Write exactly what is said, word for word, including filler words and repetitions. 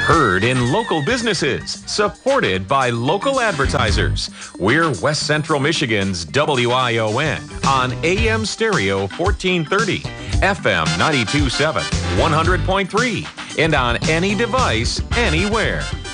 Heard in local businesses, supported by local advertisers. We're West Central Michigan's W I O N on A M Stereo fourteen thirty, F M ninety-two point seven, one hundred point three, and on any device, anywhere.